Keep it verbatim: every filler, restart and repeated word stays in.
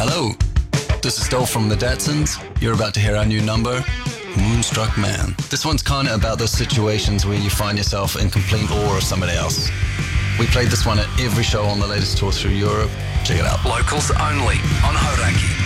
Hello, this is Dole from the Datsuns. You're about to hear our new number, Moonstruck Man. This one's kind of about those situations where you find yourself in complete awe of somebody else. We played this one at every show on the latest tour through Europe. Check it out. Locals only on Hauraki.